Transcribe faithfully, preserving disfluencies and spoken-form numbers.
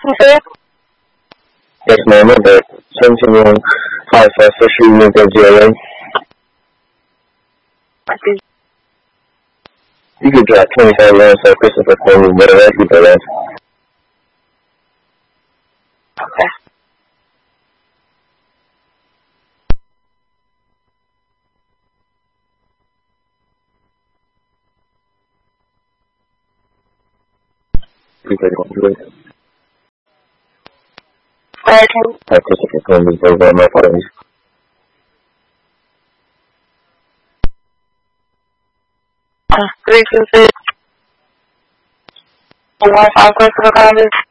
Yes, ma'am. Number seventeen one five five six three one zero. You could drop twenty-five rounds for Christopher for me, but I'll keep the rest. Okay. You could do it. Okay. Hi, Christopher for me, but I'm not following. Uh, three two six one five Christopher Congress.